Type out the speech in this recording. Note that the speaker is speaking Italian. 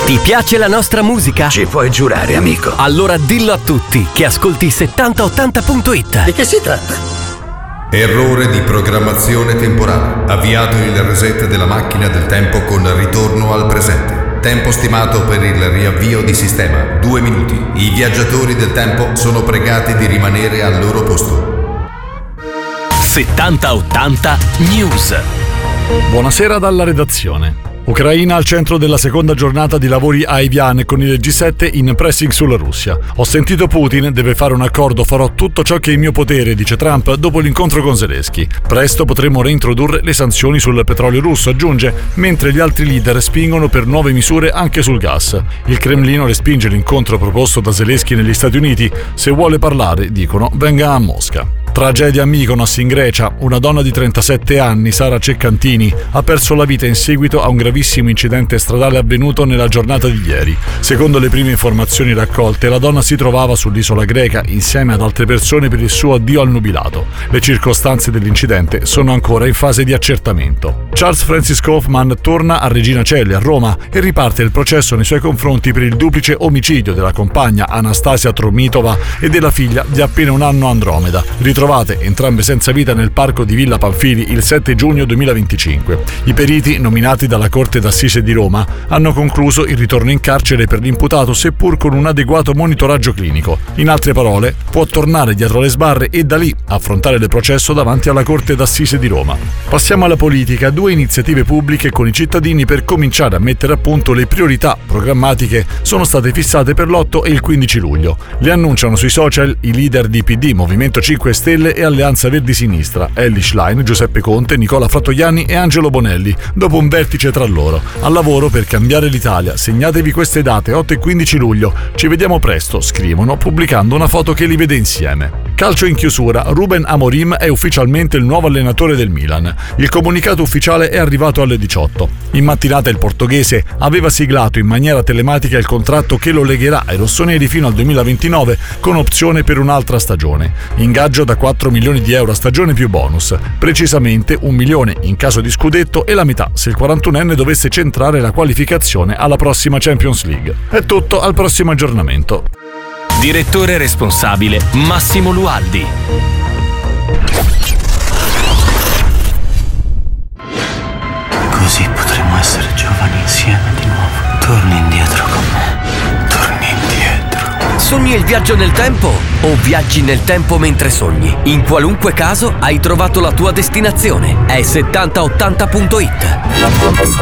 Ti piace la nostra musica? Ci puoi giurare, amico. Allora dillo a tutti che ascolti 7080.it. Di che si tratta? Errore di programmazione temporale. Avviato il reset della macchina del tempo con ritorno al presente. Tempo stimato per il riavvio di sistema 2 minuti. I viaggiatori del tempo sono pregati di rimanere al loro posto. 7080 News. Buonasera dalla redazione. Ucraina al centro della seconda giornata di lavori a Evian con il G7 in pressing sulla Russia. Ho sentito Putin, deve fare un accordo, farò tutto ciò che è in mio potere, dice Trump dopo l'incontro con Zelensky. Presto potremo reintrodurre le sanzioni sul petrolio russo, aggiunge, mentre gli altri leader spingono per nuove misure anche sul gas. Il Cremlino respinge l'incontro proposto da Zelensky negli Stati Uniti. Se vuole parlare, dicono, venga a Mosca. Tragedia a Mykonos in Grecia. Una donna di 37 anni, Sara Ceccantini, ha perso la vita in seguito a un gravissimo incidente stradale avvenuto nella giornata di ieri. Secondo le prime informazioni raccolte, la donna si trovava sull'isola greca insieme ad altre persone per il suo addio al nubilato. Le circostanze dell'incidente sono ancora in fase di accertamento. Charles Francis Kaufman torna a Regina Coeli a Roma e riparte il processo nei suoi confronti per il duplice omicidio della compagna Anastasia Tromitova e della figlia di appena un anno Andromeda, ritrovate entrambe senza vita nel parco di Villa Pamphili il 7 giugno 2025. I periti, nominati dalla Corte d'Assise di Roma, hanno concluso il ritorno in carcere per l'imputato seppur con un adeguato monitoraggio clinico. In altre parole, può tornare dietro le sbarre e da lì affrontare il processo davanti alla Corte d'Assise di Roma. Passiamo alla politica. 2 iniziative pubbliche con i cittadini per cominciare a mettere a punto le priorità programmatiche sono state fissate per l'8 e il 15 luglio. Le annunciano sui social i leader di PD, Movimento 5 Stelle e Alleanza Verdi Sinistra, Elly Schlein, Giuseppe Conte, Nicola Fratoianni e Angelo Bonelli, dopo un vertice tra loro. Al lavoro per cambiare l'Italia. Segnatevi queste date, 8 e 15 luglio. Ci vediamo presto, scrivono, pubblicando una foto che li vede insieme. Calcio in chiusura. Ruben Amorim è ufficialmente il nuovo allenatore del Milan. Il comunicato ufficiale è arrivato alle 18. In mattinata il portoghese aveva siglato in maniera telematica il contratto che lo legherà ai rossoneri fino al 2029 con opzione per un'altra stagione. Ingaggio da 4 milioni di euro a stagione più bonus, precisamente 1 milione in caso di scudetto e la metà se il 41enne dovesse centrare la qualificazione alla prossima Champions League. È tutto, al prossimo aggiornamento. Direttore responsabile Massimo Lualdi. Così potremo essere giovani insieme di nuovo. Torni indietro con me. Torni indietro. Sogni il viaggio nel tempo o viaggi nel tempo mentre sogni? In qualunque caso hai trovato la tua destinazione. È 7080.it.